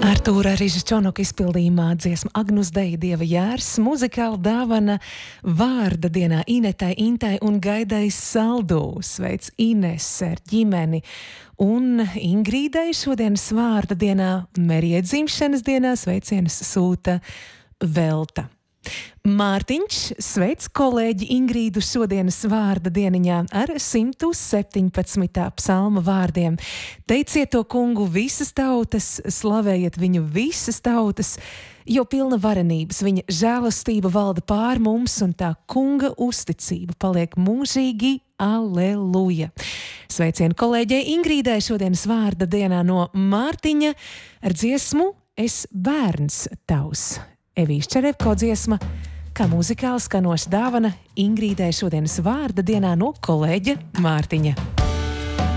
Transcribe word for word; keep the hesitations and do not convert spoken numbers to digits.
Artūra Rižičonoka izpildījumā dziesma Agnus Dei Dieva jērs, muzikāla dāvana vārda dienā Inetai, Intai un Gaidai Saldū. Sveic Inese ar ģimeni un Ingrīdai šodienas vārda dienā, Merijai dzimšanas dienā sveicienus sūta Velta. Mārtiņš sveic kolēģi Ingrīdu šodienas vārda dieniņā ar simt septiņpadsmitā psalma vārdiem. Teiciet to kungu visas tautas, slavējiet viņu visas tautas, jo pilna varenības viņa žēlastība valda pār mums un tā kunga uzticība paliek mūžīgi. Aleluja! Sveicienu kolēģei Ingrīdai šodienas vārda dienā no Mārtiņa ar dziesmu Es bērns tavs. Evijas Čerevko dziesma, kā muzikāli skanoša dāvana Ingrīdai šodienas vārda dienā no kolēģa Mārtiņa.